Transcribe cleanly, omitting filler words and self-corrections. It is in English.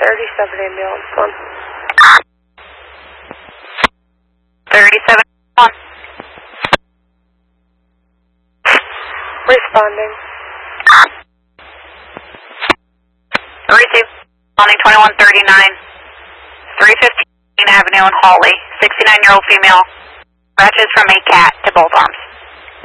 37 ambulance 1. 37 1. Responding. 32. Responding 2139. 315 Avenue in Hawley. 69-year-old female. Scratches from a cat to both arms.